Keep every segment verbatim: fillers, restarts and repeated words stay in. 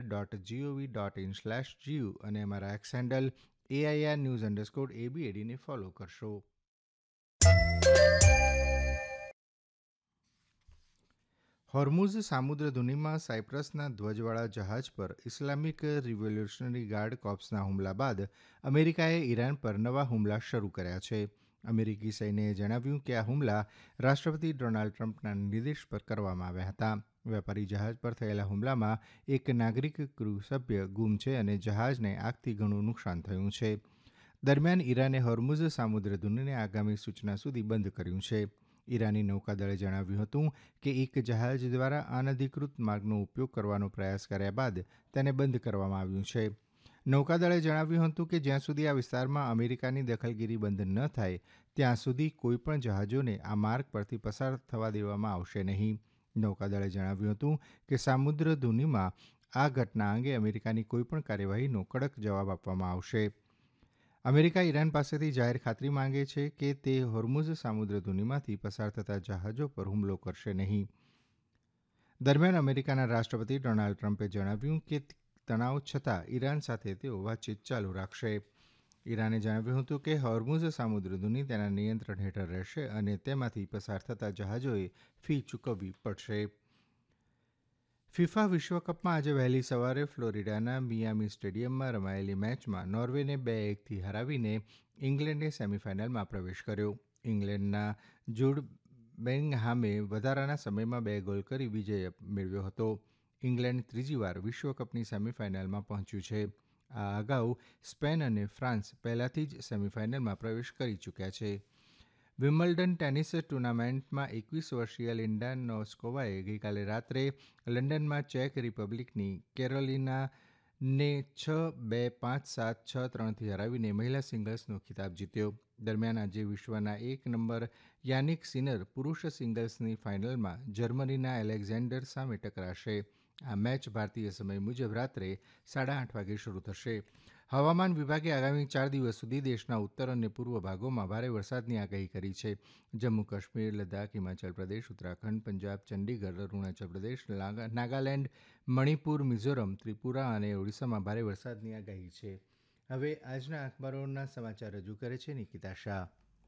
Dot GOV dot in slash GU અને અમારા x handle AIR news underscore એબીએડીને follow કરશો. હોર્મુઝ સામુદ્રધુનીમાં સાયપ્રસના ધ્વજવાળા જહાજ પર ઇસ્લામિક રિવોલ્યુશનરી ગાર્ડ કોર્પ્સના હુમલા બાદ અમેરિકાએ ઈરાન પર નવા હુમલા શરૂ કર્યા છે. અમેરિકી સૈન્યએ જણાવ્યું કે આ હુમલા રાષ્ટ્રપતિ ડોનાલ્ડ ટ્રમ્પના નિર્દેશ પર કરવામાં આવ્યા હતા. વેપારી જહાજ પર થયેલા હુમલામાં એક નાગરિક ક્રૂ સભ્ય ગુમ છે અને જહાજને આગથી ઘણું નુકસાન થયું છે. દરમિયાન ઈરાને હોર્મુઝ સામુદ્રધુનીને આગામી સૂચના સુધી બંધ કર્યું છે. ઈરાની નૌકાદળે જણાવ્યું હતું કે એક જહાજ દ્વારા અનધિકૃત માર્ગનો ઉપયોગ કરવાનો પ્રયાસ કર્યા બાદ તેને બંધ કરવામાં આવ્યું છે. નૌકાદળે જણાવ્યું હતું કે જ્યાં સુધી આ વિસ્તારમાં અમેરિકાની દખલગીરી બંધ ન થાય ત્યાં સુધી કોઈપણ જહાજોને આ માર્ગ પરથી પસાર થવા દેવામાં આવશે નહીં. નૌકાદળે જણાવ્યું હતું કે સામુદ્રધુનીમાં આ ઘટના અંગે અમેરિકાની કોઈપણ કાર્યવાહીનો કડક જવાબ આપવામાં આવશે. અમેરિકા ઈરાન પાસેથી જાહેર ખાતરી માંગે છે કે તે હોર્મુઝ સામુદ્રધુનીમાંથી પસાર થતા જહાજો પર હુમલો કરશે નહીં. દરમિયાન અમેરિકાના રાષ્ટ્રપતિ ડોનાલ્ડ ટ્રમ્પે જણાવ્યું કે તણાવ છતાં ઈરાન સાથે તેઓ વાતચીત ચાલુ રાખશે. ઈરાને જણાવ્યું હતું કે હોર્મુઝ સામુદ્રધુની તેના નિયંત્રણ હેઠળ રહેશે અને તેમાંથી પસાર થતા જહાજોએ ફી ચૂકવવી પડશે. ફિફા વિશ્વકપમાં આજે વહેલી સવારે ફ્લોરિડાના મિયામી સ્ટેડિયમમાં રમાયેલી મેચમાં નોર્વેને બે એકથી હરાવીને ઇંગ્લેન્ડે સેમીફાઇનલમાં પ્રવેશ કર્યો. ઇંગ્લેન્ડના જુડ બેલિંગહામે વધારાના સમયમાં બે ગોલ કરી વિજય મેળવ્યો હતો. ઇંગ્લેન્ડ ત્રીજીવાર વિશ્વકપની સેમીફાઇનલમાં પહોંચ્યું છે. આ અગાઉ સ્પેન અને ફ્રાન્સ પહેલાથી જ સેમીફાઇનલમાં પ્રવેશ કરી ચૂક્યા છે. વિમ્બલ્ડન ટેનિસ ટૂર્નામેન્ટમાં એકવીસ વર્ષીય લિન્ડા નોસ્કોવાએ ગઈકાલે રાત્રે લંડનમાં ચેક રિપબ્લિકની કેરોલિનાને છ બે પાંચ સાત છ ત્રણથી હરાવીને મહિલા સિંગલ્સનો ખિતાબ જીત્યો. દરમિયાન આજે વિશ્વના એક નંબર યાનિક સિનર પુરૂષ સિંગલ્સની ફાઇનલમાં જર્મનીના એલેક્ઝાન્ડર સામે ટકરાશે. આ મેચ ભારતીય સમય મુજબ રાત્રે સાડા આઠ વાગે શરૂ થશે. હવામાન વિભાગે આગામી ચાર દિવસ સુધી દેશના ઉત્તર અને પૂર્વ ભાગોમાં ભારે વરસાદની આગાહી કરી છે. જમ્મુ કાશ્મીર, લદ્દાખ, હિમાચલ પ્રદેશ, ઉત્તરાખંડ, પંજાબ, ચંડીગઢ, અરુણાચલ પ્રદેશ, નાગાલેન્ડ, મણિપુર, મિઝોરમ, ત્રિપુરા અને ઓડિશામાં ભારે વરસાદની આગાહી છે. હવે આજના અખબારોના સમાચાર રજૂ કરે છે નિકિતા શાહ.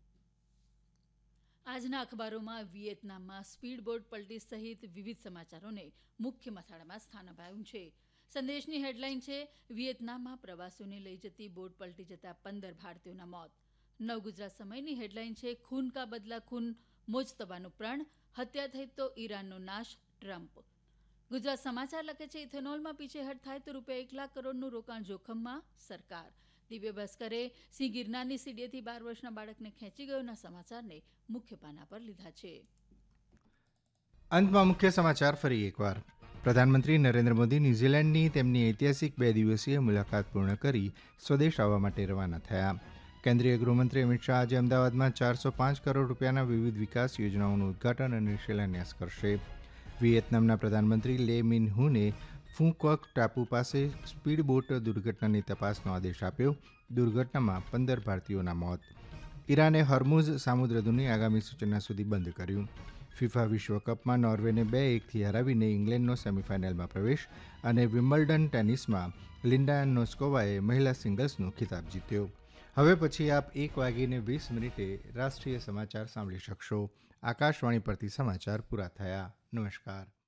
આજના અખબારોમાં વિયેતનામમાં સ્પીડ બોટ પલટી સહિત વિવિધ સમાચારોને મુખ્ય મથાળામાં સ્થાન અપાયું છે. સંદેશની હેડલાઇન છે વિયેતનામમાં પ્રવાસીઓને લઈ જતી બોટ પલટી જતા પંદર ભારતીયોના મોત. નવ ગુજરાત સમયની હેડલાઇન છે ખૂન કા બદલા ખૂન, મોજતબાનું પ્રણ, હત્યા થઈ તો ઈરાનનો નાશ, ટ્રમ્પ. ગુજરાત સમાચાર લખે છે ઇથેનોલમાં પીછેહટ થાય તો રૂપિયા એક લાખ કરોડનું રોકાણ જોખમમાં, સરકાર. દિવ્ય ભાસ્કરે સિંહ ગિરનારની સીડીએથી બાર વર્ષના બાળકને ખેંચી ગયોના સમાચારને મુખ્ય પાના પર લીધા છે. અંતમાં મુખ્ય સમાચાર ફરી એકવાર. પ્રધાનમંત્રી નરેન્દ્ર મોદી ન્યૂઝીલેન્ડની તેમની ઐતિહાસિક બે દિવસીય મુલાકાત પૂર્ણ કરી સ્વદેશ આવવા માટે રવાના થયા. કેન્દ્રીય ગૃહમંત્રી અમિત શાહ આજે અમદાવાદમાં ચારસો પાંચ કરોડ રૂપિયાના વિવિધ વિકાસ યોજનાઓનું ઉદઘાટન અને શિલાન્યાસ કરશે. વિયેતનામના પ્રધાનમંત્રી લે મિન હુને ફૂકોક ટાપુ પાસે સ્પીડ બોટ દુર્ઘટનાની તપાસનો આદેશ આપ્યો. દુર્ઘટનામાં પંદર ભારતીયોના મોત. ઈરાને હોર્મુઝ સામુદ્રધુની આગામી સૂચના સુધી બંધ કર્યું. ફિફા વિશ્વકપમાં નોર્વેને બે એકથી હરાવીને ઇંગ્લેન્ડનો સેમીફાઇનલમાં પ્રવેશ અને વિમ્બલ્ડન ટેનિસમાં લિન્ડા નોસ્કોવાએ મહિલા સિંગલ્સનો ખિતાબ જીત્યો. હવે પછી આપ એક વાગીને વીસ મિનિટે રાષ્ટ્રીય સમાચાર સાંભળી શકશો. આકાશવાણી પરથી સમાચાર પૂરા થયા. નમસ્કાર.